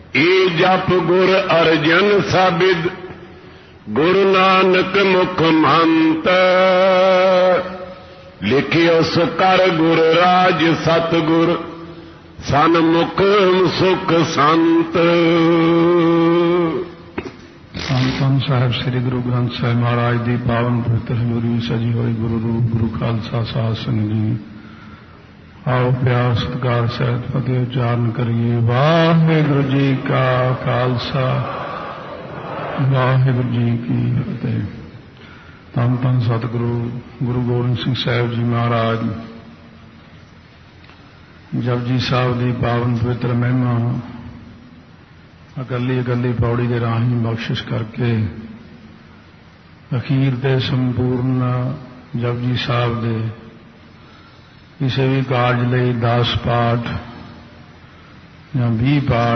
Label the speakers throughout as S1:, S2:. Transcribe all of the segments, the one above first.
S1: ਇਹ ਜਪ ਗੁਰ ਅਰਜਨ ਸਾਬਿਦ ਗੁਰੂ ਨਾਨਕ ਮੁਖ ਮੰਤ ਲਿਖਿਓ ਸੋ ਕਰ ਗੁਰ ਰਾਜ ਸਤਿਗੁਰ ਸਨਮੁਖ ਸੁਖ ਸੰਤ।
S2: ਧੰਨ ਸਾਹਿਬ ਸ੍ਰੀ ਗੁਰੂ ਗ੍ਰੰਥ ਸਾਹਿਬ ਮਹਾਰਾਜ ਦੀ ਪਾਵਨ ਪਵਿੱਤਰ ਹਜ਼ੂਰੀ ਸਜੀ ਹੋਈ ਗੁਰੂ ਰੂਪ ਗੁਰੂ ਖਾਲਸਾ ਸਾਧ ਸੰਗਤ ਜੀ, ਆਓ ਪਿਆਰ ਸਤਿਕਾਰ ਸਹਿਤ ਫਤਿਹ ਉਚਾਰਨ ਕਰੀਏ। ਵਾਹਿਗੁਰੂ ਜੀ ਕਾ ਖਾਲਸਾ ਵਾਹਿਗੁਰੂ ਜੀ ਕੀ ਫਤਿਹ। ਧੰਨ ਧੰਨ ਸਤਿਗੁਰੂ ਗੁਰੂ ਗੋਬਿੰਦ ਸਿੰਘ ਸਾਹਿਬ ਜੀ ਮਹਾਰਾਜ ਜਪਜੀ ਸਾਹਿਬ ਦੀ ਪਾਵਨ ਪਵਿੱਤਰ ਮਹਿਮਾ ਅਕੱਲੀ ਪੌੜੀ ਦੇ ਰਾਹੀਂ ਬਖਸ਼ਿਸ਼ ਕਰਕੇ ਅਖੀਰ ਤੇ ਸੰਪੂਰਨ ਜਪਜੀ ਸਾਹਿਬ ਦੇ ਕਿਸੇ ਵੀ ਕਾਰਜ ਲਈ 10 ਪਾਠ ਜਾਂ 20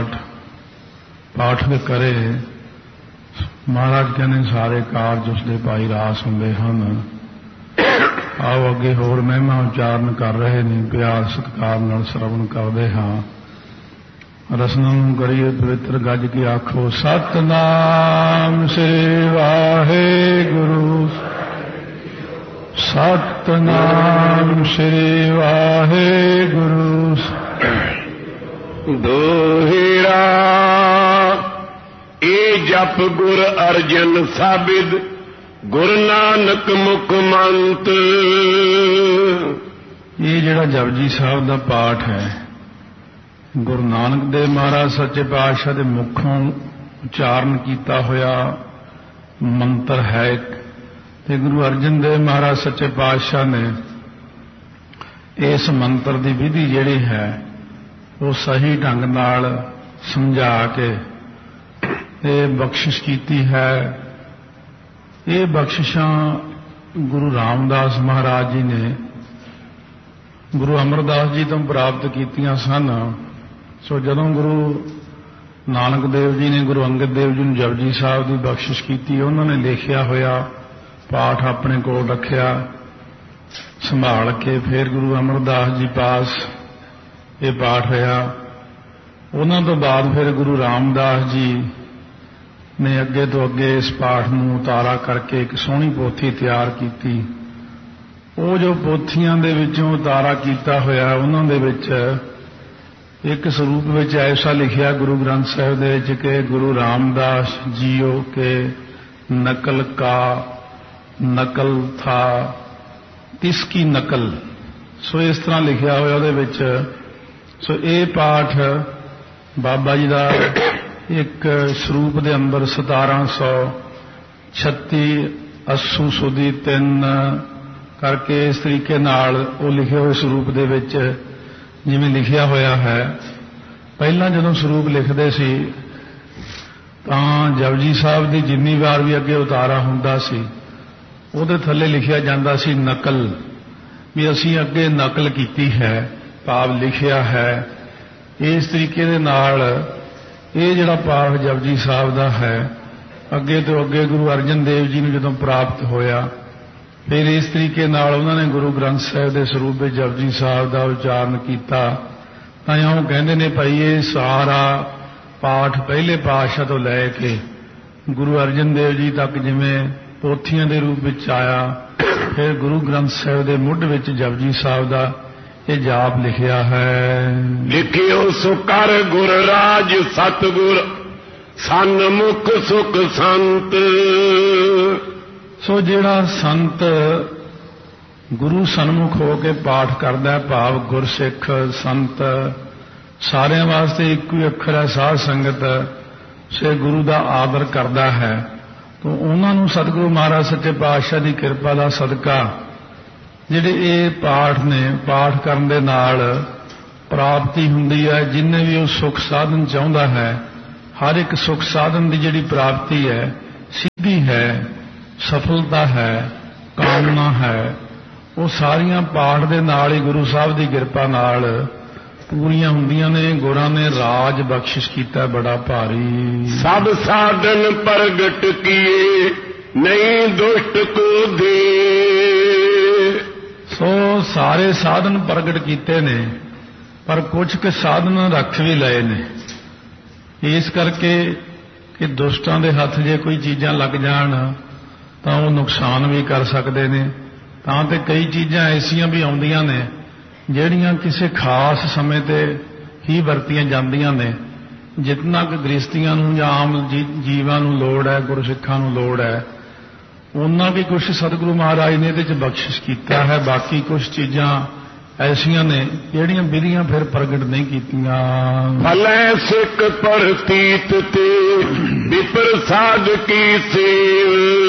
S2: ਪਾਠ ਕਰੇ। ਮਹਾਰਾਜ ਕਹਿੰਦੇ ਸਾਰੇ ਕਾਰਜ ਉਸਦੇ ਭਾਈ ਰਾਸ ਹੁੰਦੇ ਹਨ। ਆਓ ਅੱਗੇ ਹੋਰ ਮਹਿਮਾ ਉਚਾਰਨ ਕਰ ਰਹੇ ਨੇ, ਪਿਆਰ ਸਤਿਕਾਰ ਨਾਲ ਸਰਵਣ ਕਰਦੇ ਹਾਂ। ਰਸਨਾ ਨੂੰ ਕਰੀਏ ਪਵਿੱਤਰ ਗੱਜ ਕੇ ਆਖੋ ਸਤਿਨਾਮ ਸ੍ਰੀ ਵਾਹਿਗੁਰੂ ਸਤਿਨਾਮ ਸ੍ਰੀ ਵਾਹਿਗੁਰੂ।
S1: ਦੋਹਿਰਾ ਇਹ ਜਪ ਗੁਰ ਅਰਜਨ ਸਾਬਿਦ ਗੁਰੂ ਨਾਨਕ ਮੁਖ ਮੰਤ।
S2: ਇਹ ਜਿਹੜਾ ਜਪਜੀ ਸਾਹਿਬ ਦਾ ਪਾਠ ਹੈ ਗੁਰੂ ਨਾਨਕ ਦੇਵ ਮਹਾਰਾਜ ਸੱਚੇ ਪਾਤਸ਼ਾਹ ਦੇ ਮੁਖੋਂ ਉਚਾਰਨ ਕੀਤਾ ਹੋਇਆ ਮੰਤਰ ਹੈ ਤੇ ਗੁਰੂ ਅਰਜਨ ਦੇਵ ਮਹਾਰਾਜ ਸੱਚੇ ਪਾਤਸ਼ਾਹ ਨੇ ਇਸ ਮੰਤਰ ਦੀ ਵਿਧੀ ਜਿਹੜੀ ਹੈ ਉਹ ਸਹੀ ਢੰਗ ਨਾਲ ਸਮਝਾ ਕੇ ਇਹ ਬਖਸ਼ਿਸ਼ ਕੀਤੀ ਹੈ। ਇਹ ਬਖਸ਼ਿਸ਼ਾਂ ਗੁਰੂ ਰਾਮਦਾਸ ਮਹਾਰਾਜ ਜੀ ਨੇ ਗੁਰੂ ਅਮਰਦਾਸ ਜੀ ਤੋਂ ਪ੍ਰਾਪਤ ਕੀਤੀਆਂ ਸਨ। ਸੋ ਜਦੋਂ ਗੁਰੂ ਨਾਨਕ ਦੇਵ ਜੀ ਨੇ ਗੁਰੂ ਅੰਗਦ ਦੇਵ ਜੀ ਨੂੰ ਜਪਜੀ ਸਾਹਿਬ ਦੀ ਬਖਸ਼ਿਸ਼ ਕੀਤੀ, ਉਹਨਾਂ ਨੇ ਲਿਖਿਆ ਹੋਇਆ ਪਾਠ ਆਪਣੇ ਕੋਲ ਰੱਖਿਆ ਸੰਭਾਲ ਕੇ। ਫਿਰ ਗੁਰੂ ਅਮਰਦਾਸ ਜੀ ਪਾਸ ਇਹ ਪਾਠ ਹੋਇਆ। ਉਹਨਾਂ ਤੋਂ ਬਾਅਦ ਫਿਰ ਗੁਰੂ ਰਾਮਦਾਸ ਜੀ ਨੇ ਅੱਗੇ ਤੋਂ ਅੱਗੇ ਇਸ ਪਾਠ ਨੂੰ ਉਤਾਰਾ ਕਰਕੇ ਇੱਕ ਸੋਹਣੀ ਪੋਥੀ ਤਿਆਰ ਕੀਤੀ। ਉਹ ਜੋ ਪੋਥੀਆਂ ਦੇ ਵਿੱਚੋਂ ਉਤਾਰਾ ਕੀਤਾ ਹੋਇਆ ਉਹਨਾਂ ਦੇ ਵਿੱਚ ਇੱਕ ਸਰੂਪ ਵਿੱਚ ਐਸਾ ਲਿਖਿਆ ਗੁਰੂ ਗ੍ਰੰਥ ਸਾਹਿਬ ਦੇ ਵਿੱਚ ਕਿ ਗੁਰੂ ਰਾਮਦਾਸ ਜੀਓ ਕੇ ਨਕਲ ਕਾ ਨਕਲ ਥਾ ਤਿਸ ਕੀ ਨਕਲ। ਸੋ ਇਸ ਤਰ੍ਹਾਂ ਲਿਖਿਆ ਹੋਇਆ ਉਹਦੇ ਵਿੱਚ। ਸੋ ਇਹ ਪਾਠ ਬਾਬਾ ਜੀ ਦਾ ਇੱਕ ਸਰੂਪ ਦੇ ਅੰਦਰ 1736 ਅੱਸੂ ਸੁਦੀ 3 ਕਰਕੇ ਇਸ ਤਰੀਕੇ ਨਾਲ ਉਹ ਲਿਖੇ ਹੋਏ ਸਰੂਪ ਦੇ ਵਿੱਚ ਜਿਵੇਂ ਲਿਖਿਆ ਹੋਇਆ ਹੈ। ਪਹਿਲਾਂ ਜਦੋਂ ਸਰੂਪ ਲਿਖਦੇ ਸੀ ਤਾਂ ਜਪਜੀ ਸਾਹਿਬ ਦੀ ਜਿੰਨੀ ਵਾਰ ਵੀ ਅੱਗੇ ਉਤਾਰਾ ਹੁੰਦਾ ਸੀ ਉਹਦੇ ਥੱਲੇ ਲਿਖਿਆ ਜਾਂਦਾ ਸੀ ਨਕਲ, ਵੀ ਅਸੀਂ ਅੱਗੇ ਨਕਲ ਕੀਤੀ ਹੈ, ਭਾਵ ਲਿਖਿਆ ਹੈ। ਇਸ ਤਰੀਕੇ ਦੇ ਨਾਲ ਇਹ ਜਿਹੜਾ ਪਾਠ ਜਪਜੀ ਸਾਹਿਬ ਦਾ ਹੈ ਅੱਗੇ ਤੋਂ ਅੱਗੇ ਗੁਰੂ ਅਰਜਨ ਦੇਵ ਜੀ ਨੂੰ ਜਦੋਂ ਪ੍ਰਾਪਤ ਹੋਇਆ ਫਿਰ ਇਸ ਤਰੀਕੇ ਨਾਲ ਉਹਨਾਂ ਨੇ ਗੁਰੂ ਗ੍ਰੰਥ ਸਾਹਿਬ ਦੇ ਸਰੂਪ ਵਿੱਚ ਜਪਜੀ ਸਾਹਿਬ ਦਾ ਉਚਾਰਨ ਕੀਤਾ। ਤਾਂ ਉਹ ਕਹਿੰਦੇ ਨੇ ਭਾਈ ਇਹ ਸਾਰਾ ਪਾਠ ਪਹਿਲੇ ਪਾਤਸ਼ਾਹ ਤੋਂ ਲੈ ਕੇ ਗੁਰੂ ਅਰਜਨ ਦੇਵ ਜੀ ਤੱਕ ਜਿਵੇਂ ਪੋਥੀਆਂ ਦੇ ਰੂਪ ਵਿੱਚ ਆਇਆ, ਫਿਰ ਗੁਰੂ ਗ੍ਰੰਥ ਸਾਹਿਬ ਦੇ ਮੁੱਢ ਵਿੱਚ ਜਪਜੀ ਸਾਹਿਬ ਦਾ ਇਹ ਜਾਪ ਲਿਖਿਆ ਹੈ।
S1: ਲਿਖਿਓ ਸੋ ਕਰ ਗੁਰ ਰਾਜ ਸਤਿਗੁਰ ਸਨਮੁਖ ਸੁਖ ਸੰਤ।
S2: ਸੋ ਜਿਹੜਾ ਸੰਤ ਗੁਰੂ ਸਨਮੁਖ ਹੋ ਕੇ ਪਾਠ ਕਰਦਾ, ਭਾਵ ਗੁਰਸਿੱਖ ਸੰਤ ਸਾਰਿਆਂ ਵਾਸਤੇ ਇੱਕੋ ਹੀ ਅੱਖਰ ਹੈ ਸਾਧ ਸੰਗਤ, ਸੇ ਗੁਰੂ ਦਾ ਆਦਰ ਕਰਦਾ ਹੈ। ਤਾਂ ਉਹਨਾਂ ਨੂੰ ਸਤਿਗੁਰੂ ਮਹਾਰਾਜ ਸੱਚੇ ਪਾਤਸ਼ਾਹ ਦੀ ਕਿਰਪਾ ਦਾ ਸਦਕਾ ਜਿਹੜੇ ਇਹ ਪਾਠ ਨੇ, ਪਾਠ ਕਰਨ ਦੇ ਨਾਲ ਪ੍ਰਾਪਤੀ ਹੁੰਦੀ ਹੈ। ਜਿੰਨੇ ਵੀ ਉਹ ਸੁਖ ਸਾਧਨ ਚਾਹੁੰਦਾ ਹੈ, ਹਰ ਇੱਕ ਸੁਖ ਸਾਧਨ ਦੀ ਜਿਹੜੀ ਪ੍ਰਾਪਤੀ ਹੈ, ਸਿੱਧੀ ਹੈ, ਸਫਲਤਾ ਹੈ, ਕਾਮਨਾ ਹੈ, ਉਹ ਸਾਰੀਆਂ ਪਾਠ ਦੇ ਨਾਲ ਹੀ ਗੁਰੂ ਸਾਹਿਬ ਦੀ ਕਿਰਪਾ ਨਾਲ ਪੂਰੀਆਂ ਹੁੰਦੀਆਂ ਨੇ। ਗੁਰਾਂ ਨੇ ਰਾਜ ਬਖਸ਼ਿਸ਼ ਕੀਤਾ ਬੜਾ ਭਾਰੀ।
S1: ਸਭ ਸਾਧਨ ਪ੍ਰਗਟ ਕੀਏ ਨਹੀਂ ਦੁਸ਼ਟ ਕੋ ਦੇ।
S2: ਸੋ ਸਾਰੇ ਸਾਧਨ ਪ੍ਰਗਟ ਕੀਤੇ ਨੇ, ਪਰ ਕੁਝ ਕੁ ਸਾਧਨ ਰੱਖ ਵੀ ਲਏ ਨੇ। ਇਸ ਕਰਕੇ ਕਿ ਦੁਸ਼ਟਾਂ ਦੇ ਹੱਥ ਜੇ ਕੋਈ ਚੀਜ਼ਾਂ ਲੱਗ ਜਾਣ ਤਾਂ ਉਹ ਨੁਕਸਾਨ ਵੀ ਕਰ ਸਕਦੇ ਨੇ। ਤਾਂ ਤੇ ਕਈ ਚੀਜ਼ਾਂ ਐਸੀਆਂ ਵੀ ਆਉਂਦੀਆਂ ਨੇ ਜਿਹੜੀਆਂ ਕਿਸੇ ਖਾਸ ਸਮੇਂ ਤੇ ਹੀ ਵਰਤੀਆਂ ਜਾਂਦੀਆਂ ਨੇ। ਜਿਤਨਾ ਕਿ ਗ੍ਰਸਤੀਆਂ ਨੂੰ ਜਾਂ ਆਮ ਜੀਵਾਂ ਨੂੰ ਲੋੜ ਹੈ, ਗੁਰਸਿੱਖਾਂ ਨੂੰ ਲੋੜ ਹੈ, ਉਹਨਾਂ ਵੀ ਕੁਝ ਸਤਿਗੁਰੂ ਮਹਾਰਾਜ ਨੇ ਇਹਦੇ 'ਚ ਬਖਸ਼ਿਸ਼ ਕੀਤਾ ਹੈ। ਬਾਕੀ ਕੁਝ ਚੀਜ਼ਾਂ ਐਸੀਆਂ ਨੇ ਜਿਹੜੀਆਂ ਵਿਧੀਆਂ ਫਿਰ ਪ੍ਰਗਟ ਨਹੀਂ ਕੀਤੀਆਂ।
S1: ਭਲੇ ਸਿੱਖ ਪ੍ਰਤੀਤ ਤੇ ਵਿਪਰ ਸਾਧ ਕੀ ਸੇਵ।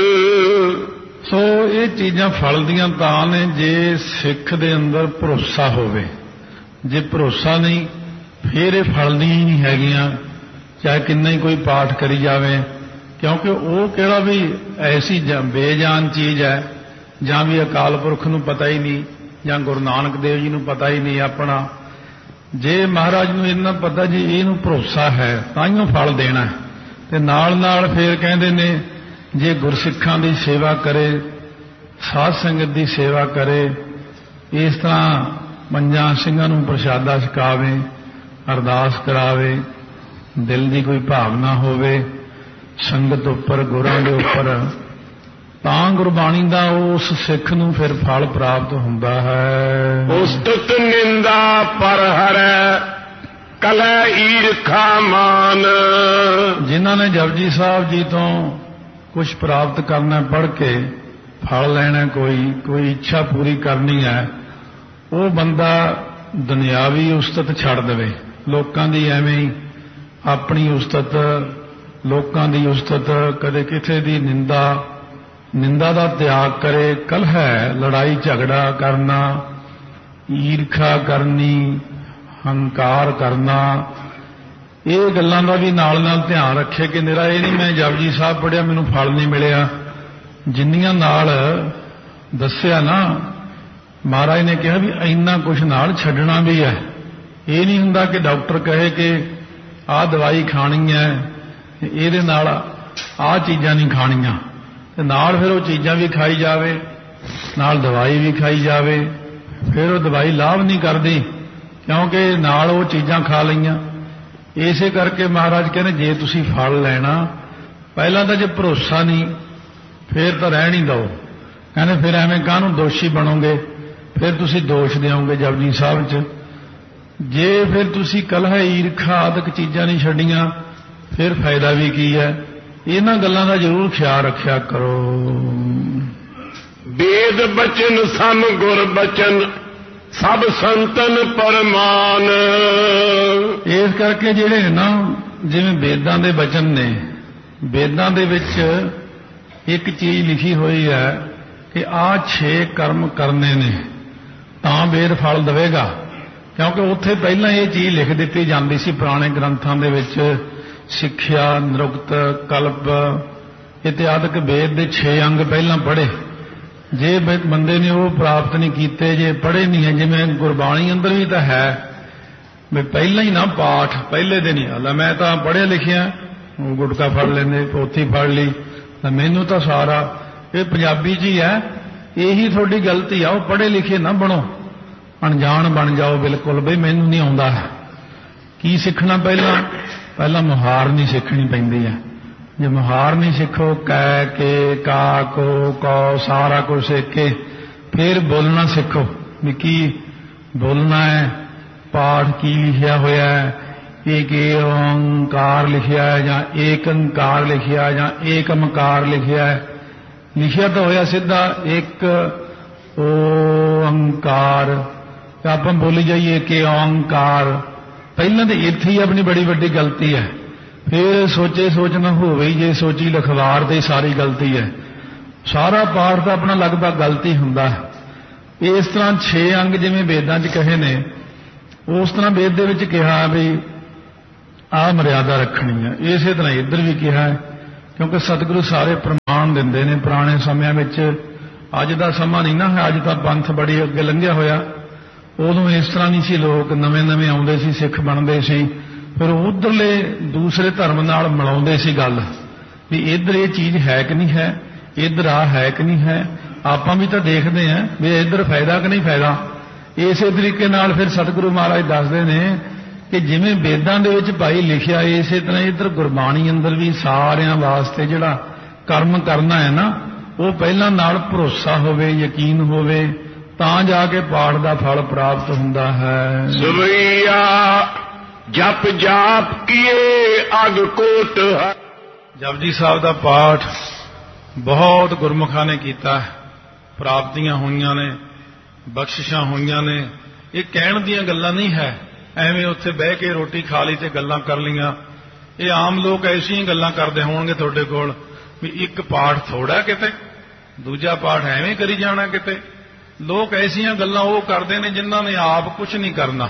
S2: ਸੋ ਇਹ ਚੀਜ਼ਾਂ ਫਲਦੀਆਂ ਤਾਂ ਨੇ ਜੇ ਸਿੱਖ ਦੇ ਅੰਦਰ ਭਰੋਸਾ ਹੋਵੇ। ਜੇ ਭਰੋਸਾ ਨਹੀਂ ਫਿਰ ਇਹ ਫਲਦੀਆਂ ਹੀ ਨਹੀਂ ਹੈਗੀਆਂ, ਚਾਹੇ ਕਿੰਨਾ ਹੀ ਕੋਈ ਪਾਠ ਕਰੀ ਜਾਵੇ, ਕਿਉਂਕਿ ਉਹ ਕਿਹੜਾ ਵੀ ਐਸੀ ਬੇਜਾਨ ਚੀਜ਼ ਹੈ ਜਾਂ ਵੀ ਅਕਾਲ ਪੁਰਖ ਨੂੰ ਪਤਾ ਹੀ ਨਹੀਂ ਜਾਂ ਗੁਰੂ ਨਾਨਕ ਦੇਵ ਜੀ ਨੂੰ ਪਤਾ ਹੀ ਨਹੀਂ ਆਪਣਾ। ਜੇ ਮਹਾਰਾਜ ਨੂੰ ਇੰਨਾ ਪਤਾ ਜੀ ਇਹਨੂੰ ਭਰੋਸਾ ਹੈ ਤਾਂ ਹੀ ਉਹ ਫਲ ਦੇਣਾ। ਤੇ ਨਾਲ ਨਾਲ ਫਿਰ ਕਹਿੰਦੇ ਨੇ ਜੇ ਗੁਰਸਿੱਖਾਂ ਦੀ ਸੇਵਾ ਕਰੇ, ਸਾਧ ਸੰਗਤ ਦੀ ਸੇਵਾ ਕਰੇ, ਇਸ ਤਰ੍ਹਾਂ ਪੰਜਾਂ ਸਿੰਘਾਂ ਨੂੰ ਪ੍ਰਸ਼ਾਦਾ ਛਕਾਵੇ, ਅਰਦਾਸ ਕਰਾਵੇ, ਦਿਲ ਦੀ ਕੋਈ ਭਾਵਨਾ ਹੋਵੇ ਸੰਗਤ ਉੱਪਰ, ਗੁਰਾਂ ਦੇ ਉੱਪਰ, ਤਾਂ ਗੁਰਬਾਣੀ ਦਾ ਉਸ ਸਿੱਖ ਨੂੰ ਫਿਰ ਫਲ ਪ੍ਰਾਪਤ ਹੁੰਦਾ ਹੈ।
S1: ਉਸਤਤ ਨਿੰਦਾ ਪਰ ਹਰੈ ਕਲੈ ਈਰਖਾ ਮਾਨ।
S2: ਜਿਨ੍ਹਾਂ ਨੇ ਜਪਜੀ ਸਾਹਿਬ ਜੀ ਤੋਂ ਕੁਝ ਪ੍ਰਾਪਤ ਕਰਨਾ, ਪੜ੍ਹ ਕੇ ਫਲ ਲੈਣਾ, ਕੋਈ ਇੱਛਾ ਪੂਰੀ ਕਰਨੀ ਹੈ, ਉਹ ਬੰਦਾ ਦੁਨਿਆਵੀ ਉਸਤਤ ਛੱਡ ਦੇਵੇ। ਲੋਕਾਂ ਦੀ ਐਵੇਂ ਹੀ ਆਪਣੀ ਉਸਤਤ, ਲੋਕਾਂ ਦੀ ਉਸਤਤ, ਕਦੇ ਕਿਸੇ ਦੀ ਨਿੰਦਾ ਦਾ ਤਿਆਗ ਕਰੇ। ਕਲਹ, ਲੜਾਈ ਝਗੜਾ ਕਰਨਾ, ਈਰਖਾ ਕਰਨੀ, ਹੰਕਾਰ ਕਰਨਾ, ਇਹ ਗੱਲਾਂ ਦਾ ਵੀ ਨਾਲ ਨਾਲ ਧਿਆਨ ਰੱਖੇ ਕਿ ਨਿਰਾ ਇਹ ਨਹੀਂ ਮੈਂ ਜਪਜੀ ਸਾਹਿਬ ਪੜ੍ਹਿਆ ਮੈਨੂੰ ਫਲ ਨਹੀਂ ਮਿਲਿਆ। ਜਿੰਨੀਆਂ ਨਾਲ ਦੱਸਿਆ ਨਾ ਮਹਾਰਾਜ ਨੇ ਕਿਹਾ ਵੀ ਇੰਨਾ ਕੁਝ ਨਾਲ ਛੱਡਣਾ ਵੀ ਹੈ। ਇਹ ਨਹੀਂ ਹੁੰਦਾ ਕਿ ਡਾਕਟਰ ਕਹੇ ਕਿ ਆਹ ਦਵਾਈ ਖਾਣੀ ਹੈ, ਇਹਦੇ ਨਾਲ ਆਹ ਚੀਜ਼ਾਂ ਨਹੀਂ ਖਾਣੀਆਂ, ਤੇ ਨਾਲ ਫਿਰ ਉਹ ਚੀਜ਼ਾਂ ਵੀ ਖਾਈ ਜਾਵੇ, ਨਾਲ ਦਵਾਈ ਵੀ ਖਾਈ ਜਾਵੇ, ਫਿਰ ਉਹ ਦਵਾਈ ਲਾਭ ਨਹੀਂ ਕਰਦੀ ਕਿਉਂਕਿ ਨਾਲ ਉਹ ਚੀਜ਼ਾਂ ਖਾ ਲਈਆਂ। ਇਸੇ ਕਰਕੇ ਮਹਾਰਾਜ ਕਹਿੰਦੇ ਜੇ ਤੁਸੀਂ ਫਲ ਲੈਣਾ, ਪਹਿਲਾਂ ਤਾਂ ਜੇ ਭਰੋਸਾ ਨਹੀਂ ਫਿਰ ਤਾਂ ਰਹਿਣ ਹੀ ਦਿਓ। ਕਹਿੰਦੇ ਫਿਰ ਐਵੇਂ ਕਾਹਨੂੰ ਦੋਸ਼ੀ ਬਣੋਗੇ, ਫਿਰ ਤੁਸੀਂ ਦੋਸ਼ ਦਿਓਗੇ ਜਪਜੀ ਸਾਹਿਬ 'ਚ। ਜੇ ਫਿਰ ਤੁਸੀਂ ਕਲਹ, ਈਰਖਾ ਆਦਿਕ ਚੀਜ਼ਾਂ ਨਹੀਂ ਛੱਡੀਆਂ ਫਿਰ ਫਾਇਦਾ ਵੀ ਕੀ ਹੈ। ਇਹਨਾਂ ਗੱਲਾਂ ਦਾ ਜ਼ਰੂਰ ਖਿਆਲ ਰੱਖਿਆ ਕਰੋ।
S1: ਵੇਦ ਬਚਨ ਸਮ ਗੁਰ ਬਚਨ ਸਭ ਸੰਤਨ ਪਰਮਾਨ।
S2: ਇਸ ਕਰਕੇ ਜਿਹੜੇ ਨਾ ਜਿਵੇਂ ਵੇਦਾਂ ਦੇ ਬਚਨ ਨੇ, ਵੇਦਾਂ ਦੇ ਵਿੱਚ ਇੱਕ ਚੀਜ਼ ਲਿਖੀ ਹੋਈ ਹੈ ਕਿ ਆਹ 6 ਕਰਮ ਕਰਨੇ ਨੇ ਤਾਂ ਵੇਦ ਫਲ ਦੇਵੇਗਾ। ਕਿਉਂਕਿ ਉੱਥੇ ਪਹਿਲਾਂ ਇਹ ਚੀਜ਼ ਲਿਖ ਦਿੱਤੀ ਜਾਂਦੀ ਸੀ ਪੁਰਾਣੇ ਗ੍ਰੰਥਾਂ ਦੇ ਵਿੱਚ, ਸਿੱਖਿਆ, ਨਿਰੁਕਤ, ਕਲਪ ਇਤਿਆਦਿਕ ਵੇਦ ਦੇ 6 ਅੰਗ ਪਹਿਲਾਂ ਪੜ੍ਹੇ। ਜੇ ਬੰਦੇ ਨੇ ਉਹ ਪ੍ਰਾਪਤ ਨਹੀਂ ਕੀਤੇ, ਜੇ ਪੜ੍ਹੇ ਨਹੀਂ ਹੈ, ਜਿਵੇਂ ਗੁਰਬਾਣੀ ਅੰਦਰ ਵੀ ਤਾਂ ਹੈ ਵੀ ਪਹਿਲਾਂ ਹੀ ਨਾ ਪਾਠ ਪਹਿਲੇ ਦਿਨ ਹੀ ਹਾਲਾ ਮੈਂ ਤਾਂ ਪੜ੍ਹਿਆ ਲਿਖਿਆ, ਉਹ ਗੁਟਕਾ ਫੜ ਲੈਂਦੇ, ਪੋਥੀ ਫੜ ਲਈ, ਤਾਂ ਮੈਨੂੰ ਤਾਂ ਸਾਰਾ ਇਹ ਪੰਜਾਬੀ 'ਚ ਹੀ ਹੈ। ਇਹੀ ਤੁਹਾਡੀ ਗਲਤੀ ਆ, ਉਹ ਪੜ੍ਹੇ ਲਿਖੇ ਨਾ ਬਣੋ, ਅਣਜਾਣ ਬਣ ਜਾਓ ਬਿਲਕੁਲ ਬਈ ਮੈਨੂੰ ਨਹੀਂ ਆਉਂਦਾ। ਕੀ ਸਿੱਖਣਾ ਪਹਿਲਾਂ ਮੁਹਾਰ ਨਹੀਂ ਸਿੱਖਣੀ ਪੈਂਦੀ ਹੈ। ਜੇ ਮੁਹਾਰ ਨਹੀਂ ਸਿੱਖੋ, ਕੈ, ਕੇ, ਕਾ, ਕੋ, ਕੌ ਸਾਰਾ ਕੁਝ ਸਿੱਖ ਕੇ ਫਿਰ ਬੋਲਣਾ ਸਿੱਖੋ ਵੀ ਕੀ ਬੋਲਣਾ ਹੈ, ਪਾਠ ਕੀ ਲਿਖਿਆ ਹੋਇਆ ਹੈ, ਏਕ ਓੰਕਾਰ ਲਿਖਿਆ ਹੈ ਜਾਂ ਏਕ ਓੰਕਾਰ ਲਿਖਿਆ ਜਾਂ ਏਕਮਕਾਰ ਲਿਖਿਆ ਹੈ। ਲਿਖਿਆ ਤਾਂ ਹੋਇਆ ਸਿੱਧਾ ਇੱਕ ਓੰਕਾਰ, ਆਪਾਂ ਬੋਲੀ ਜਾਈਏ ਕਿ ਓੰਕਾਰ। ਪਹਿਲਾਂ ਤਾਂ ਇੱਥੇ ਹੀ ਆਪਣੀ ਬੜੀ ਵੱਡੀ ਗਲਤੀ ਹੈ। ਫਿਰ ਸੋਚੇ ਸੋਚਣਾ ਹੋਵੇ, ਜੇ ਸੋਚੀ ਲਖਵਾਰ ਤੇ ਸਾਰੀ ਗਲਤੀ ਹੈ। ਸਾਰਾ ਪਾਠ ਤਾਂ ਆਪਣਾ ਲਗਭਗ ਗਲਤੀ ਹੁੰਦਾ ਹੈ। ਇਸ ਤਰ੍ਹਾਂ 6 ਅੰਗ ਜਿਵੇਂ ਵੇਦਾਂ 'ਚ ਕਹੇ ਨੇ, ਉਸ ਤਰ੍ਹਾਂ ਵੇਦ ਦੇ ਵਿੱਚ ਕਿਹਾ ਵੀ ਆਹ ਮਰਿਆਦਾ ਰੱਖਣੀ ਹੈ। ਇਸੇ ਤਰ੍ਹਾਂ ਇੱਧਰ ਵੀ ਕਿਹਾ ਹੈ, ਕਿਉਂਕਿ ਸਤਿਗੁਰੂ ਸਾਰੇ ਪ੍ਰਮਾਣ ਦਿੰਦੇ ਨੇ। ਪੁਰਾਣੇ ਸਮਿਆਂ ਵਿੱਚ, ਅੱਜ ਦਾ ਸਮਾਂ ਨਹੀਂ ਨਾ ਹੈ, ਅੱਜ ਤਾਂ ਪੰਥ ਬੜੀ ਅੱਗੇ ਲੰਘਿਆ ਹੋਇਆ। ਉਦੋਂ ਇਸ ਤਰ੍ਹਾਂ ਨਹੀਂ ਸੀ, ਲੋਕ ਨਵੇਂ ਆਉਂਦੇ ਸੀ, ਸਿੱਖ ਬਣਦੇ ਸੀ, ਫਿਰ ਉਧਰਲੇ ਦੂਸਰੇ ਧਰਮ ਨਾਲ ਮਿਲਾਉਂਦੇ ਸੀ ਗੱਲ ਵੀ ਇੱਧਰ ਇਹ ਚੀਜ਼ ਹੈ ਕਿ ਨਹੀਂ ਹੈ, ਇੱਧਰ ਆ ਹੈ ਕਿ ਨਹੀਂ ਹੈ। ਆਪਾਂ ਵੀ ਤਾਂ ਦੇਖਦੇ ਹਾਂ ਵੀ ਇੱਧਰ ਫਾਇਦਾ ਕਿ ਨਹੀਂ ਫਾਇਦਾ। ਇਸੇ ਤਰੀਕੇ ਨਾਲ ਫਿਰ ਸਤਿਗੁਰੂ ਮਹਾਰਾਜ ਦੱਸਦੇ ਨੇ ਕਿ ਜਿਵੇਂ ਵੇਦਾਂ ਦੇ ਵਿੱਚ ਭਾਈ ਲਿਖਿਆ ਇਸੇ ਤਰ੍ਹਾਂ ਇੱਧਰ ਗੁਰਬਾਣੀ ਅੰਦਰ ਵੀ ਸਾਰਿਆਂ ਵਾਸਤੇ ਜਿਹੜਾ ਕਰਮ ਕਰਨਾ ਹੈ ਨਾ, ਉਹ ਪਹਿਲਾਂ ਨਾਲ ਭਰੋਸਾ ਹੋਵੇ, ਯਕੀਨ ਹੋਵੇ, ਤਾਂ ਜਾ ਕੇ ਪਾਠ ਦਾ ਫਲ ਪ੍ਰਾਪਤ ਹੁੰਦਾ ਹੈ।
S1: ਸਵਈਆ ਜਪ ਜਾਪ ਕੀਏ ਅਗ ਕੋਟ।
S2: ਜਪਜੀ ਸਾਹਿਬ ਦਾ ਪਾਠ ਬਹੁਤ ਗੁਰਮੁਖਾਂ ਨੇ ਕੀਤਾ, ਪ੍ਰਾਪਤੀਆਂ ਹੋਈਆਂ ਨੇ, ਬਖਸ਼ਿਸ਼ਾਂ ਹੋਈਆਂ ਨੇ। ਇਹ ਕਹਿਣ ਦੀਆਂ ਗੱਲਾਂ ਨਹੀਂ ਹੈ, ਐਵੇਂ ਉੱਥੇ ਬਹਿ ਕੇ ਰੋਟੀ ਖਾ ਲਈ ਤੇ ਗੱਲਾਂ ਕਰ ਲਈਆਂ। ਇਹ ਆਮ ਲੋਕ ਐਸੀਆਂ ਗੱਲਾਂ ਕਰਦੇ ਹੋਣਗੇ ਤੁਹਾਡੇ ਕੋਲ ਵੀ ਇੱਕ ਪਾਠ ਥੋੜਾ ਕਿਤੇ, ਦੂਜਾ ਪਾਠ ਐਵੇਂ ਕਰੀ ਜਾਣਾ ਕਿਤੇ। ਲੋਕ ਐਸੀਆਂ ਗੱਲਾਂ ਉਹ ਕਰਦੇ ਨੇ ਜਿਨ੍ਹਾਂ ਨੇ ਆਪ ਕੁਝ ਨਹੀਂ ਕਰਨਾ।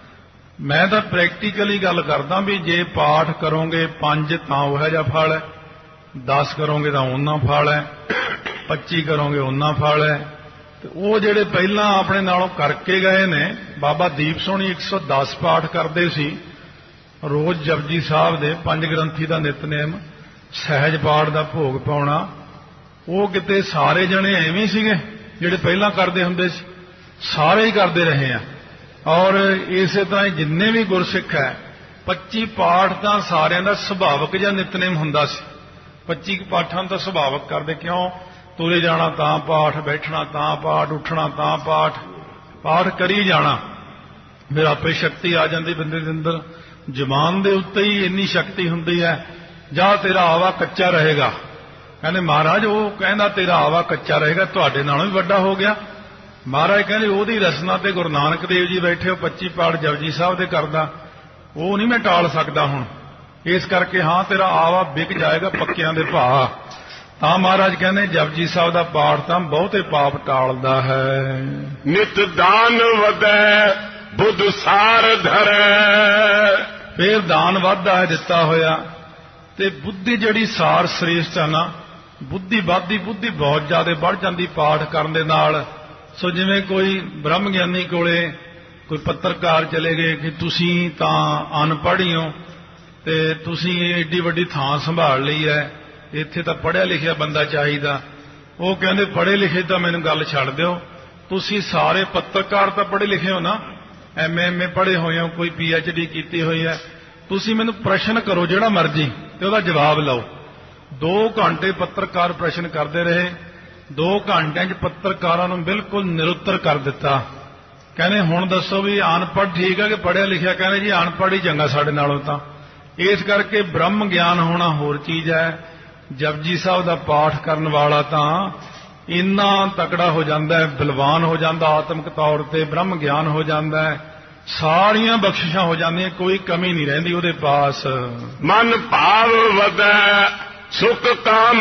S2: ਮੈਂ ਤਾਂ ਪ੍ਰੈਕਟੀਕਲੀ ਗੱਲ ਕਰਦਾ ਵੀ ਜੇ ਪਾਠ ਕਰੋਗੇ 5 ਤਾਂ ਉਹੋ ਜਿਹਾ ਫਲ ਹੈ, 10 ਕਰੋਗੇ ਤਾਂ ਉਹਨਾਂ ਫਲ ਹੈ, 25 ਕਰੋਗੇ ਉਹਨਾਂ ਫਲ ਹੈ। ਤੇ ਉਹ ਜਿਹੜੇ ਪਹਿਲਾਂ ਆਪਣੇ ਨਾਲੋਂ ਕਰਕੇ ਗਏ ਨੇ, ਬਾਬਾ ਦੀਪ ਸੋਹਣੀ 110 ਪਾਠ ਕਰਦੇ ਸੀ ਰੋਜ਼ ਜਪਜੀ ਸਾਹਿਬ ਦੇ, 5 ਗ੍ਰੰਥੀ ਦਾ ਨਿਤਨੇਮ, ਸਹਿਜ ਪਾਠ ਦਾ ਭੋਗ ਪਾਉਣਾ। ਉਹ ਕਿਤੇ ਸਾਰੇ ਜਣੇ ਐਵੇਂ ਸੀਗੇ ਜਿਹੜੇ ਪਹਿਲਾਂ ਕਰਦੇ ਹੁੰਦੇ ਸੀ, ਸਾਰੇ ਹੀ ਕਰਦੇ ਰਹੇ ਆ। ਔਰ ਇਸੇ ਤਰ੍ਹਾਂ ਜਿੰਨੇ ਵੀ ਗੁਰਸਿੱਖ ਹੈ, 25 ਪਾਠ ਤਾਂ ਸਾਰਿਆਂ ਦਾ ਸੁਭਾਵਕ ਜਿਹਾ ਨਿਤਨੇਮ ਹੁੰਦਾ ਸੀ। 25 ਪਾਠਾਂ ਤਾਂ ਸੁਭਾਵਕ ਕਰਦੇ, ਕਿਉਂ? ਤੁਰੇ ਜਾਣਾ ਤਾਂ ਪਾਠ, ਬੈਠਣਾ ਤਾਂ ਪਾਠ, ਉੱਠਣਾ ਤਾਂ ਪਾਠ, ਪਾਠ ਕਰੀ ਜਾਣਾ। ਫਿਰ ਆਪੇ ਸ਼ਕਤੀ ਆ ਜਾਂਦੀ ਬੰਦੇ ਦੇ ਅੰਦਰ। ਜ਼ੁਬਾਨ ਦੇ ਉੱਤੇ ਹੀ ਇੰਨੀ ਸ਼ਕਤੀ ਹੁੰਦੀ ਹੈ, ਜਾਂ ਤੇਰਾ ਆਵਾ ਕੱਚਾ ਰਹੇਗਾ। ਕਹਿੰਦੇ ਮਹਾਰਾਜ ਉਹ ਕਹਿੰਦਾ ਤੇਰਾ ਆਵਾ ਕੱਚਾ ਰਹੇਗਾ, ਤੁਹਾਡੇ ਨਾਲੋਂ ਵੀ ਵੱਡਾ ਹੋ ਗਿਆ। ਮਹਾਰਾਜ ਕਹਿੰਦੇ ਉਹਦੀ ਰਸਨਾ ਤੇ ਗੁਰੂ ਨਾਨਕ ਦੇਵ ਜੀ ਬੈਠੇ ਹੋ, 25 ਪਾਠ ਜਪਜੀ ਸਾਹਿਬ ਦੇ ਕਰਦਾ, ਉਹ ਨਹੀਂ ਮੈਂ ਟਾਲ ਸਕਦਾ ਹੁਣ। ਇਸ ਕਰਕੇ ਹਾਂ ਤੇਰਾ ਆਵਾ ਵਿਕ ਜਾਏਗਾ ਪੱਕਿਆਂ ਦੇ ਭਾਅ। ਤਾਂ ਮਹਾਰਾਜ ਕਹਿੰਦੇ ਜਪਜੀ ਸਾਹਿਬ ਦਾ ਪਾਠ ਤਾਂ ਬਹੁਤੇ ਪਾਪ ਟਾਲਦਾ ਹੈ।
S1: ਨਿਤ ਦਾਨ ਵਧੈ ਬੁੱਧ ਸਾਰ ਧਰੈ।
S2: ਫੇਰ ਦਾਨ ਵੱਧਦਾ ਹੈ ਦਿੱਤਾ ਹੋਇਆ, ਤੇ ਬੁੱਧੀ ਜਿਹੜੀ ਸਾਰ ਸ੍ਰੇਸ਼ਟ ਹੈ ਨਾ, ਬੁੱਧੀ ਵੱਧਦੀ, ਬੁੱਧੀ ਬਹੁਤ ਜ਼ਿਆਦਾ ਵੱਧ ਜਾਂਦੀ ਪਾਠ ਕਰਨ ਦੇ ਨਾਲ। ਸੋ ਜਿਵੇਂ ਕੋਈ ਬ੍ਰਹਮ ਗਿਆਨੀ ਕੋਲੇ ਕੋਈ ਪੱਤਰਕਾਰ ਚਲੇ ਗਏ ਕਿ ਤੁਸੀਂ ਤਾਂ ਅਨਪੜ੍ਹ ਹੀ ਹੋ ਤੇ ਤੁਸੀਂ ਏਡੀ ਵੱਡੀ ਥਾਂ ਸੰਭਾਲ ਲਈ ਹੈ, ਇੱਥੇ ਤਾਂ ਪੜ੍ਹਿਆ ਲਿਖਿਆ ਬੰਦਾ ਚਾਹੀਦਾ। ਉਹ ਕਹਿੰਦੇ ਪੜ੍ਹੇ ਲਿਖੇ ਤਾਂ ਮੈਨੂੰ ਗੱਲ ਛੱਡ ਦਿਓ, ਤੁਸੀਂ ਸਾਰੇ ਪੱਤਰਕਾਰ ਤਾਂ ਪੜ੍ਹੇ ਲਿਖੇ ਹੋ ਨਾ, ਐਮਏ ਪੜ੍ਹੇ ਹੋਏ ਹੋ, ਕੋਈ PhD ਕੀਤੀ ਹੋਈ ਹੈ, ਤੁਸੀਂ ਮੈਨੂੰ ਪ੍ਰਸ਼ਨ ਕਰੋ ਜਿਹੜਾ ਮਰਜ਼ੀ ਤੇ ਉਹਦਾ ਜਵਾਬ ਲਓ। 2 ਘੰਟੇ ਪੱਤਰਕਾਰ ਪ੍ਰਸ਼ਨ ਕਰਦੇ ਰਹੇ। 2 ਘੰਟਿਆਂ 'ਚ ਪੱਤਰਕਾਰਾਂ ਨੂੰ ਬਿਲਕੁਲ ਨਿਰੁੱਤਰ ਕਰ ਦਿੱਤਾ। ਕਹਿੰਦੇ ਹੁਣ ਦੱਸੋ ਵੀ ਅਨਪੜ੍ਹ ਠੀਕ ਹੈ ਕਿ ਪੜ੍ਹਿਆ ਲਿਖਿਆ? ਕਹਿੰਦੇ ਜੀ ਅਨਪੜ੍ਹ ਹੀ ਚੰਗਾ ਸਾਡੇ ਨਾਲੋਂ ਤਾਂ। ਇਸ ਕਰਕੇ ਬ੍ਰਹਮ ਗਿਆਨ ਹੋਣਾ ਹੋਰ ਚੀਜ਼ ਹੈ। ਜਪਜੀ ਸਾਹਿਬ ਦਾ ਪਾਠ ਕਰਨ ਵਾਲਾ ਤਾਂ ਇੰਨਾ ਤਕੜਾ ਹੋ ਜਾਂਦਾ ਹੈ, ਬਲਵਾਨ ਹੋ ਜਾਂਦਾ, ਆਤਮਿਕ ਤੌਰ ਤੇ ਬ੍ਰਹਮ ਗਿਆਨ ਹੋ ਜਾਂਦਾ ਹੈ, ਸਾਰੀਆਂ ਬਖਸ਼ਿਸ਼ਾਂ ਹੋ ਜਾਂਦੀਆਂ, ਕੋਈ ਕਮੀ ਨਹੀਂ ਰਹਿੰਦੀ ਉਹਦੇ ਪਾਸ।
S1: ਮਨ ਭਾਵ ਵਧੈ ਸੁਖ ਕਾਮ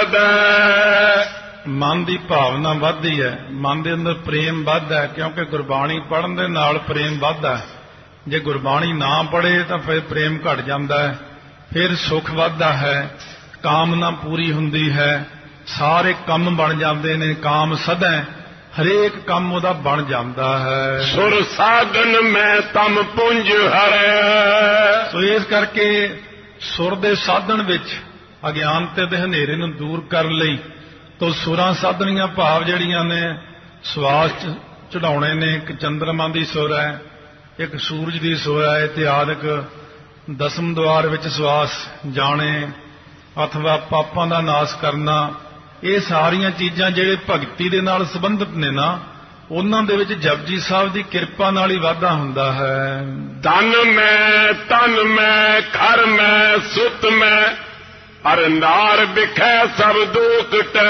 S1: ਸਦੈ।
S2: ਮਨ ਦੀ ਭਾਵਨਾ ਵੱਧਦੀ ਹੈ, ਮਨ ਦੇ ਅੰਦਰ ਪ੍ਰੇਮ ਵੱਧਦਾ ਹੈ, ਕਿਉਂਕਿ ਗੁਰਬਾਣੀ ਪੜ੍ਹਨ ਦੇ ਨਾਲ ਪ੍ਰੇਮ ਵੱਧਦਾ ਹੈ। ਜੇ ਗੁਰਬਾਣੀ ਨਾ ਪੜ੍ਹੇ ਤਾਂ ਫਿਰ ਪ੍ਰੇਮ ਘਟ ਜਾਂਦਾ ਹੈ, ਫਿਰ ਸੁਖ ਵੱਧਦਾ ਹੈ, ਕਾਮਨਾ ਪੂਰੀ ਹੁੰਦੀ ਹੈ, ਸਾਰੇ ਕੰਮ ਬਣ ਜਾਂਦੇ ਨੇ। ਕਾਮ ਸਦੈ, ਹਰੇਕ ਕੰਮ ਉਹਦਾ ਬਣ ਜਾਂਦਾ ਹੈ।
S1: ਸੁਰ ਸਾਧਨ ਮੈਂ ਤਮ ਪੁੰਜ ਹਰੈ।
S2: ਸੋ ਇਸ ਕਰਕੇ ਸੁਰ ਦੇ ਸਾਧਨ ਵਿੱਚ ਅਗਿਆਨਤੇ ਦੇ ਹਨੇਰੇ ਨੂੰ ਦੂਰ ਕਰਨ ਲਈ ਤੋ ਸੁਰਾਂ ਸਾਧਨੀਆਂ ਭਾਵ ਜਿਹੜੀਆਂ ਨੇ ਸਵਾਸ ਚੜਾਉਣੇ ਨੇ। ਇੱਕ ਚੰਦਰਮਾ ਦੀ ਸੁਰ ਹੈ, ਇੱਕ ਸੂਰਜ ਦੀ ਸੁਰ ਹੈ, ਇਤਿਆਦਿਕ 10ਮ ਦੁਆਰ ਵਿੱਚ ਸਵਾਸ ਜਾਣੇ ਅਥਵਾ ਪਾਪਾਂ ਦਾ ਨਾਸ਼ ਕਰਨਾ। ਇਹ ਸਾਰੀਆਂ ਚੀਜ਼ਾਂ ਜਿਹੜੇ ਭਗਤੀ ਦੇ ਨਾਲ ਸੰਬੰਧਿਤ ਨੇ ਨਾ, ਉਹਨਾਂ ਦੇ ਵਿੱਚ ਜਪਜੀ ਸਾਹਿਬ ਦੀ ਕਿਰਪਾ ਨਾਲ ਹੀ ਵਾਧਾ ਹੁੰਦਾ ਹੈ।
S1: ਧਨ ਮੈਂ ਤਨ ਮੈਂ ਘਰ ਮੈਂ ਸੁਤ ਮੈਂ ਅਰ ਨਾਰ ਵਿਖੈ ਸਭ ਦੁਖ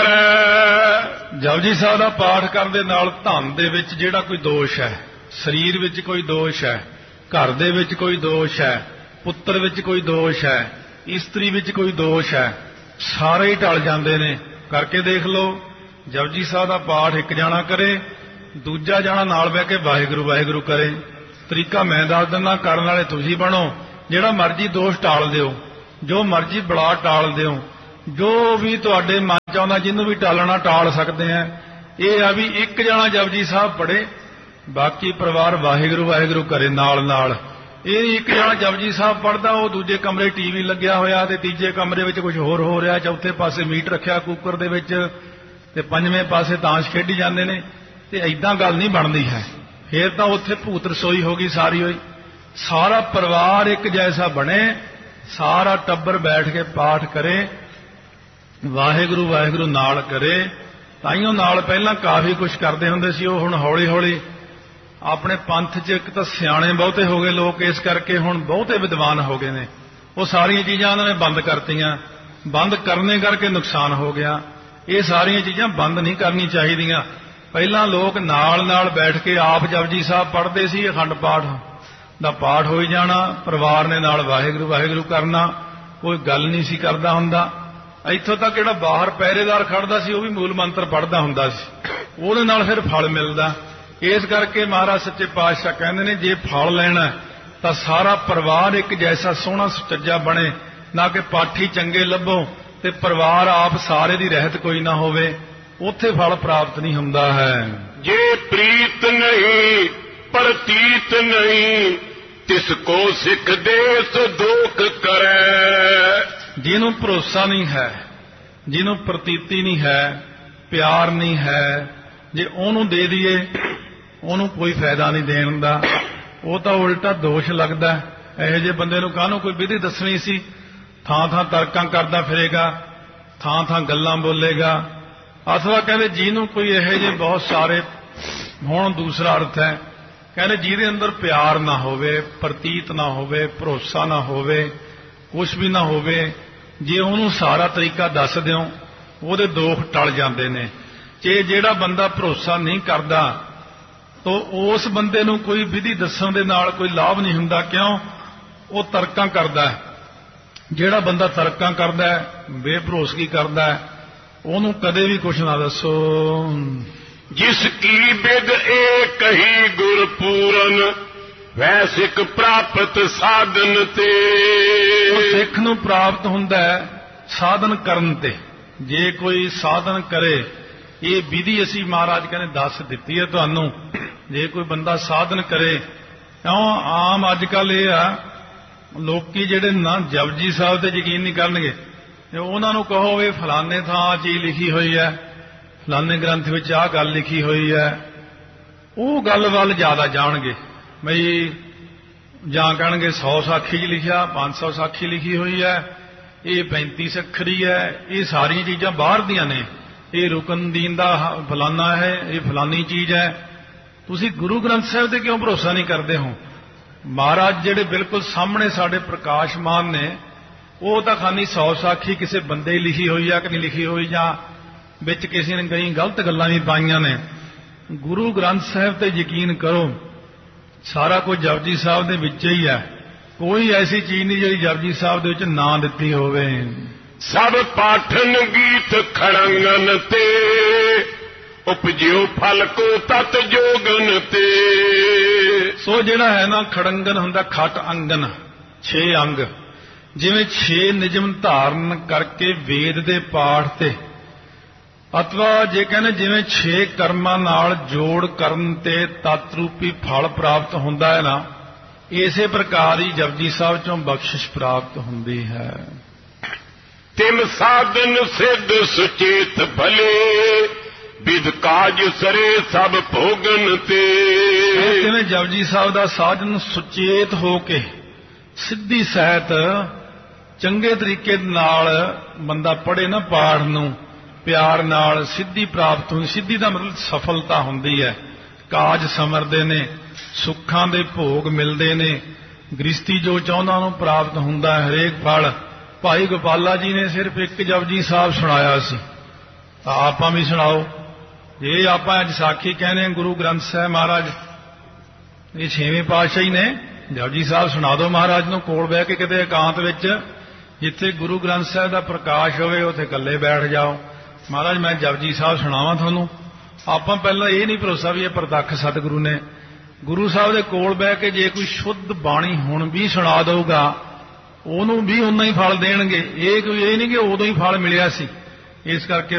S1: ਟਰੈ।
S2: ਜਪਜੀ ਸਾਹਿਬ ਦਾ ਪਾਠ ਕਰਨ ਦੇ ਨਾਲ ਧਨ ਦੇ ਵਿੱਚ ਜਿਹੜਾ ਕੋਈ ਦੋਸ਼ ਹੈ, ਸਰੀਰ ਵਿੱਚ ਕੋਈ ਦੋਸ਼ ਹੈ, ਘਰ ਦੇ ਵਿੱਚ ਕੋਈ ਦੋਸ਼ ਹੈ, ਪੁੱਤਰ ਵਿੱਚ ਕੋਈ ਦੋਸ਼ ਹੈ, ਇਸਤਰੀ ਵਿੱਚ ਕੋਈ ਦੋਸ਼ ਹੈ, ਸਾਰੇ ਹੀ ਟਲ ਜਾਂਦੇ ਨੇ। ਕਰਕੇ ਦੇਖ ਲਓ, ਜਪਜੀ ਸਾਹਿਬ ਦਾ ਪਾਠ ਇੱਕ ਜਾਣਾ ਕਰੇ, ਦੂਜਾ ਜਾਣਾ ਨਾਲ ਬਹਿ ਕੇ ਵਾਹਿਗੁਰੂ ਵਾਹਿਗੁਰੂ ਕਰੇ। ਤਰੀਕਾ ਮੈਂ ਦੱਸ ਦਿੰਦਾ, ਕਰਨ ਵਾਲੇ ਤੁਸੀਂ ਬਣੋ। ਜਿਹੜਾ ਮਰਜ਼ੀ ਦੋਸ਼ ਟਾਲ ਦਿਓ, ਜੋ ਮਰਜ਼ੀ ਬਲਾ ਟਾਲ ਦਿਓ, ਜੋ ਵੀ ਤੁਹਾਡੇ ਮਨ ਚ ਆਉਂਦਾ ਜਿਹਨੂੰ ਵੀ ਟਾਲਣਾ ਟਾਲ ਸਕਦੇ ਆ। ਇਹ ਆ ਵੀ ਇੱਕ ਜਾਣਾ ਜਪਜੀ ਸਾਹਿਬ ਪੜ੍ਹੇ, ਬਾਕੀ ਪਰਿਵਾਰ ਵਾਹਿਗੁਰੂ ਵਾਹਿਗੁਰੂ ਕਰੇ ਨਾਲ ਨਾਲ। ਇਹ ਇੱਕ ਜਾਣਾ ਜਪਜੀ ਸਾਹਿਬ ਪੜ੍ਹਦਾ, ਉਹ ਦੂਜੇ ਕਮਰੇ TV ਲੱਗਿਆ ਹੋਇਆ ਤੇ ਤੀਜੇ ਕਮਰੇ ਵਿੱਚ ਕੁਝ ਹੋਰ ਹੋ ਰਿਹਾ, ਚੌਥੇ ਪਾਸੇ ਮੀਟ ਰੱਖਿਆ ਕੁੱਕਰ ਦੇ ਵਿੱਚ ਤੇ ਪੰਜਵੇਂ ਪਾਸੇ ਤਾਸ਼ ਖੇਡੀ ਜਾਂਦੇ ਨੇ। ਤੇ ਐਦਾਂ ਗੱਲ ਨਹੀਂ ਬਣਦੀ ਹੈ। ਫੇਰ ਤਾਂ ਉੱਥੇ ਭੂਤ ਰਸੋਈ ਹੋ ਗਈ ਸਾਰੀ ਹੋਈ। ਸਾਰਾ ਪਰਿਵਾਰ ਇੱਕ ਜੈਸਾ ਬਣੇ, ਸਾਰਾ ਟੱਬਰ ਬੈਠ ਕੇ ਪਾਠ ਕਰੇ, ਵਾਹਿਗੁਰੂ ਵਾਹਿਗੁਰੂ ਨਾਲ ਕਰੇ। ਤਾਈਓ ਨਾਲ ਪਹਿਲਾਂ ਕਾਫੀ ਕੁਝ ਕਰਦੇ ਹੁੰਦੇ ਸੀ, ਉਹ ਹੁਣ ਹੌਲੀ ਹੌਲੀ ਆਪਣੇ ਪੰਥ 'ਚ ਇੱਕ ਤਾਂ ਸਿਆਣੇ ਬਹੁਤੇ ਹੋ ਗਏ ਲੋਕ, ਇਸ ਕਰਕੇ ਹੁਣ ਬਹੁਤੇ ਵਿਦਵਾਨ ਹੋ ਗਏ ਨੇ। ਉਹ ਸਾਰੀਆਂ ਚੀਜ਼ਾਂ ਉਹਨਾਂ ਨੇ ਬੰਦ ਕਰਤੀਆਂ। ਬੰਦ ਕਰਨੇ ਕਰਕੇ ਨੁਕਸਾਨ ਹੋ ਗਿਆ। ਇਹ ਸਾਰੀਆਂ ਚੀਜ਼ਾਂ ਬੰਦ ਨਹੀਂ ਕਰਨੀ ਚਾਹੀਦੀਆਂ। ਪਹਿਲਾਂ ਲੋਕ ਨਾਲ ਨਾਲ ਬੈਠ ਕੇ ਆਪ ਜਪਜੀ ਸਾਹਿਬ ਪੜ੍ਹਦੇ ਸੀ, ਅਖੰਡ ਪਾਠ ਦਾ ਪਾਠ ਹੋਈ ਜਾਣਾ, ਪਰਿਵਾਰ ਨੇ ਨਾਲ ਵਾਹਿਗੁਰੂ ਵਾਹਿਗੁਰੂ ਕਰਨਾ, ਕੋਈ ਗੱਲ ਨਹੀਂ ਸੀ ਕਰਦਾ ਹੁੰਦਾ। ਇੱਥੋਂ ਤੱਕ ਜਿਹੜਾ ਬਾਹਰ ਪਹਿਰੇਦਾਰ ਖੜਦਾ ਸੀ ਉਹ ਵੀ ਮੂਲ ਮੰਤਰ ਪੜ੍ਹਦਾ ਹੁੰਦਾ ਸੀ, ਉਹਦੇ ਨਾਲ ਫਿਰ ਫਲ ਮਿਲਦਾ। ਇਸ ਕਰਕੇ ਮਹਾਰਾਜ ਸੱਚੇ ਪਾਤਸ਼ਾਹ ਕਹਿੰਦੇ ਨੇ, ਜੇ ਫਲ ਲੈਣਾ ਤਾਂ ਸਾਰਾ ਪਰਿਵਾਰ ਇੱਕ ਜੈਸਾ ਸੋਹਣਾ ਸੁਚੱਜਾ ਬਣੇ, ਨਾ ਕਿ ਪਾਠੀ ਚੰਗੇ ਲੱਭੋ ਤੇ ਪਰਿਵਾਰ ਆਪ ਸਾਰੇ ਦੀ ਰਹਿਤ ਕੋਈ ਨਾ ਹੋਵੇ, ਉੱਥੇ ਫਲ ਪ੍ਰਾਪਤ ਨਹੀਂ ਹੁੰਦਾ ਹੈ।
S1: ਜੇ ਪ੍ਰੀਤ ਨਹੀਂ ਪ੍ਰਤੀਤ ਨਹੀਂ, ਤਿਸ ਕੋ ਸਿੱਖ ਦੇਸ ਦੋਖ ਕਰੈ।
S2: ਜਿਹਨੂੰ ਭਰੋਸਾ ਨਹੀਂ ਹੈ, ਜਿਹਨੂੰ ਪ੍ਰਤੀਤੀ ਨਹੀਂ ਹੈ, ਪਿਆਰ ਨਹੀਂ ਹੈ, ਜੇ ਉਹਨੂੰ ਦੇ ਦਈਏ ਉਹਨੂੰ ਕੋਈ ਫਾਇਦਾ ਨਹੀਂ ਦੇਣ ਦਾ, ਉਹ ਤਾਂ ਉਲਟਾ ਦੋਸ਼ ਲੱਗਦਾ। ਇਹੋ ਜਿਹੇ ਬੰਦੇ ਨੂੰ ਕਾਹਨੂੰ ਕੋਈ ਵਿਧੀ ਦੱਸਣੀ ਸੀ, ਥਾਂ ਥਾਂ ਤਰਕਾਂ ਕਰਦਾ ਫਿਰੇਗਾ, ਥਾਂ ਥਾਂ ਗੱਲਾਂ ਬੋਲੇਗਾ। ਅਥਵਾ ਕਹਿੰਦੇ ਜਿਹਨੂੰ ਕੋਈ ਇਹੋ ਜਿਹੇ ਬਹੁਤ ਸਾਰੇ, ਹੁਣ ਦੂਸਰਾ ਅਰਥ ਹੈ, ਕਹਿੰਦੇ ਜਿਹਦੇ ਅੰਦਰ ਪਿਆਰ ਨਾ ਹੋਵੇ, ਪ੍ਰਤੀਤ ਨਾ ਹੋਵੇ, ਭਰੋਸਾ ਨਾ ਹੋਵੇ, ਕੁਛ ਵੀ ਨਾ ਹੋਵੇ, ਜੇ ਉਹਨੂੰ ਸਾਰਾ ਤਰੀਕਾ ਦੱਸ ਦਿਓ ਉਹਦੇ ਦੋਖ ਟਲ ਜਾਂਦੇ ਨੇ। ਜੇ ਜਿਹੜਾ ਬੰਦਾ ਭਰੋਸਾ ਨਹੀਂ ਕਰਦਾ ਤਾਂ ਉਸ ਬੰਦੇ ਨੂੰ ਕੋਈ ਵਿਧੀ ਦੱਸਣ ਦੇ ਨਾਲ ਕੋਈ ਲਾਭ ਨਹੀਂ ਹੁੰਦਾ। ਕਿਉਂ? ਉਹ ਤਰਕਾਂ ਕਰਦਾ ਹੈ। ਜਿਹੜਾ ਬੰਦਾ ਤਰਕਾਂ ਕਰਦਾ ਹੈ, ਬੇਭਰੋਸਗੀ ਕਰਦਾ ਹੈ, ਉਹਨੂੰ ਕਦੇ ਵੀ ਕੁਛ ਨਾ ਦੱਸੋ।
S1: ਜਿਸ ਕੀ ਬਿਦ ਏ ਕਹੀ ਗੁਰ ਪੂਰਨ, ਵੈ ਸਿੱਖ ਪ੍ਰਾਪਤ ਸਾਧਨ ਤੇ।
S2: ਸਿੱਖ ਨੂੰ ਪ੍ਰਾਪਤ ਹੁੰਦਾ ਹੈ ਸਾਧਨ ਕਰਨ ਤੇ। ਜੇ ਕੋਈ ਸਾਧਨ ਕਰੇ, ਇਹ ਵਿਧੀ ਅਸੀਂ ਮਹਾਰਾਜ ਕਹਿੰਦੇ ਦੱਸ ਦਿੱਤੀ ਹੈ ਤੁਹਾਨੂੰ। ਜੇ ਕੋਈ ਬੰਦਾ ਸਾਧਨ ਕਰੇ, ਕਿਉਂ ਆਮ ਅੱਜ ਕੱਲ ਇਹ ਆ, ਲੋਕੀ ਜਿਹੜੇ ਨਾ ਜਪਜੀ ਸਾਹਿਬ ਤੇ ਯਕੀਨ ਨਹੀਂ ਕਰਨਗੇ, ਤੇ ਉਹਨਾਂ ਨੂੰ ਕਹੋ ਵੀ ਫਲਾਣੇ ਥਾਂ ਆ ਚੀਜ਼ ਲਿਖੀ ਹੋਈ ਹੈ, ਫਲਾਣੇ ਗ੍ਰੰਥ ਵਿੱਚ ਆਹ ਗੱਲ ਲਿਖੀ ਹੋਈ ਹੈ, ਉਹ ਗੱਲ ਵੱਲ ਜ਼ਿਆਦਾ ਜਾਣਗੇ। ਬਈ ਜਾਂ ਕਹਿਣਗੇ 100 ਸਾਖੀ 'ਚ ਲਿਖਿਆ, 500 ਸਾਖੀ ਲਿਖੀ ਹੋਈ ਹੈ, ਇਹ 35 ਅੱਖਰੀ ਹੈ, ਇਹ ਸਾਰੀਆਂ ਚੀਜ਼ਾਂ ਬਾਹਰ ਦੀਆਂ ਨੇ, ਇਹ ਰੁਕਨਦੀਨ ਦਾ ਫਲਾਨਾ ਹੈ, ਇਹ ਫਲਾਨੀ ਚੀਜ਼ ਹੈ। ਤੁਸੀਂ ਗੁਰੂ ਗ੍ਰੰਥ ਸਾਹਿਬ ਤੇ ਕਿਉਂ ਭਰੋਸਾ ਨਹੀਂ ਕਰਦੇ ਹੋ? ਮਹਾਰਾਜ ਜਿਹੜੇ ਬਿਲਕੁਲ ਸਾਹਮਣੇ ਸਾਡੇ ਪ੍ਰਕਾਸ਼ਮਾਨ ਨੇ, ਉਹ ਤਾਂ ਖਾਨੀ 100 ਸਾਖੀ ਕਿਸੇ ਬੰਦੇ ਹੀ ਲਿਖੀ ਹੋਈ ਆ ਕਿ ਨਹੀਂ ਲਿਖੀ ਹੋਈ, ਜਾਂ ਵਿੱਚ ਕਿਸੇ ਨੇ ਕਈ ਗਲਤ ਗੱਲਾਂ ਵੀ ਪਾਈਆਂ ਨੇ। ਗੁਰੂ ਗ੍ਰੰਥ ਸਾਹਿਬ ਤੇ ਯਕੀਨ ਕਰੋ, ਸਾਰਾ ਕੁਝ ਜਪਜੀ ਸਾਹਿਬ ਦੇ ਵਿੱਚ ਹੀ ਹੈ। ਕੋਈ ਐਸੀ ਚੀਜ਼ ਨਹੀਂ ਜਿਹੜੀ ਜਪਜੀ ਸਾਹਿਬ ਦੇ ਵਿੱਚ ਨਾ ਦਿੱਤੀ ਹੋਵੇ।
S1: ਸਭ ਪਾਠਨ ਗੀਤ ਖੜੰਗਨ ਤੇ, ਉਪਜਿਓ ਫਲ ਕੋ ਤਤ ਜੋਗਨ ਤੇ।
S2: ਸੋ ਜਿਹੜਾ ਹੈ ਨਾ, ਖੜੰਗਨ ਹੁੰਦਾ ਖਟ ਅੰਗਨ, 6 ਅੰਗ, ਜਿਵੇਂ 6 ਨਿਯਮ ਧਾਰਨ ਕਰਕੇ ਵੇਦ ਦੇ ਪਾਠ ਤੇ, ਅਥਵਾ ਜੇ ਕਹਿੰਦੇ ਜਿਵੇਂ 6 ਕਰਮਾਂ ਨਾਲ ਜੋੜ ਕਰਨ ਤੇ ਤਤ ਰੂਪੀ ਫਲ ਪ੍ਰਾਪਤ ਹੁੰਦਾ ਹੈ ਨਾ, ਇਸੇ ਪ੍ਰਕਾਰ ਹੀ ਜਪਜੀ ਸਾਹਿਬ ਚੋਂ ਬਖਸ਼ਿਸ਼ ਪ੍ਰਾਪਤ ਹੁੰਦੀ ਹੈ।
S1: ਤਿਮ ਸਾਧਨ ਸਿੱਧ ਸੁਚੇਤ ਭਲੇ, ਵਿਦ ਕਾਜ ਸਰੇ ਸਭ ਭੋਗਨ ਤੇ।
S2: ਜਿਵੇਂ ਜਪਜੀ ਸਾਹਿਬ ਦਾ ਸਾਧਨ ਸੁਚੇਤ ਹੋ ਕੇ ਸਿੱਧੀ ਸਹਿਤ ਚੰਗੇ ਤਰੀਕੇ ਨਾਲ ਬੰਦਾ ਪੜ੍ਹੇ ਨਾ ਪਾਠ ਨੂੰ, ਪਿਆਰ ਨਾਲ ਸਿੱਧੀ ਪ੍ਰਾਪਤ ਹੁੰਦੀ। ਸਿੱਧੀ ਦਾ ਮਤਲਬ ਸਫਲਤਾ ਹੁੰਦੀ ਹੈ, ਕਾਜ ਸਮਰਦੇ ਨੇ, ਸੁੱਖਾਂ ਦੇ ਭੋਗ ਮਿਲਦੇ ਨੇ, ਗ੍ਰਸਤੀ ਜੋ ਚਾਹੁੰਦਾ ਉਹਨੂੰ ਪ੍ਰਾਪਤ ਹੁੰਦਾ ਹੈ, ਹਰੇਕ ਫਲ। ਭਾਈ ਗੋਪਾਲਾ ਜੀ ਨੇ ਸਿਰਫ ਇੱਕ ਜਪਜੀ ਸਾਹਿਬ ਸੁਣਾਇਆ ਸੀ, ਤਾਂ ਆਪਾਂ ਵੀ ਸੁਣਾਓ। ਜੇ ਆਪਾਂ ਅੱਜ ਸਾਖੀ ਕਹਿੰਦੇ ਗੁਰੂ ਗ੍ਰੰਥ ਸਾਹਿਬ ਮਹਾਰਾਜ, ਇਹ 6ਵੇਂ ਪਾਤਸ਼ਾਹ ਹੀ ਨੇ, ਜਪਜੀ ਸਾਹਿਬ ਸੁਣਾ ਦਿਓ ਮਹਾਰਾਜ ਨੂੰ ਕੋਲ ਬਹਿ ਕੇ ਕਿਤੇ ਇਕਾਂਤ ਵਿੱਚ, ਜਿੱਥੇ ਗੁਰੂ ਗ੍ਰੰਥ ਸਾਹਿਬ ਦਾ ਪ੍ਰਕਾਸ਼ ਹੋਵੇ, ਉੱਥੇ ਇਕੱਲੇ ਬੈਠ ਜਾਓ, ਮਹਾਰਾਜ ਮੈਂ ਜਪਜੀ ਸਾਹਿਬ ਸੁਣਾਵਾਂ ਤੁਹਾਨੂੰ। ਆਪਾਂ ਪਹਿਲਾਂ ਇਹ ਨਹੀਂ ਭਰੋਸਾ ਵੀ ਇਹ ਪ੍ਰਤੱਖ ਸਤਿਗੁਰੂ ਨੇ। ਗੁਰੂ ਸਾਹਿਬ ਦੇ ਕੋਲ ਬਹਿ ਕੇ ਜੇ ਕੋਈ ਸ਼ੁੱਧ ਬਾਣੀ ਹੁਣ ਵੀ ਸੁਣਾ ਦਊਗਾ, ਉਹਨੂੰ ਵੀ ਉਨਾ ਹੀ ਫਲ ਦੇਣਗੇ। ਇਹ ਨਹੀਂ ਕਿ ਉਦੋਂ ਹੀ ਫਲ ਮਿਲਿਆ ਸੀ। ਇਸ ਕਰਕੇ